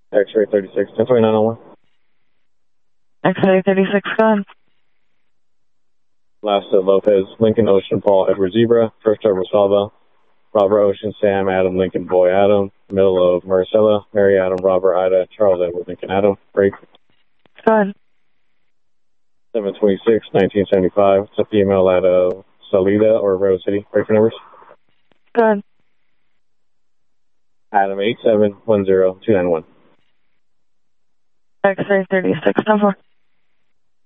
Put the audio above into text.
X-ray 36, 102901. X-ray 36, go ahead. Last Lopez, Lincoln, Ocean, Paul, Edward, Zebra. First over Salva, Robert, Ocean, Sam, Adam, Lincoln, Boy, Adam. Middle of Maricela, Mary, Adam, Robert, Ida, Charles, Edward, Lincoln, Adam. Break. Go ahead. 726, 1975. It's a female at Salida or Rose City. Break numbers. Go ahead. Adam 8710291. X-ray 36, 10-4.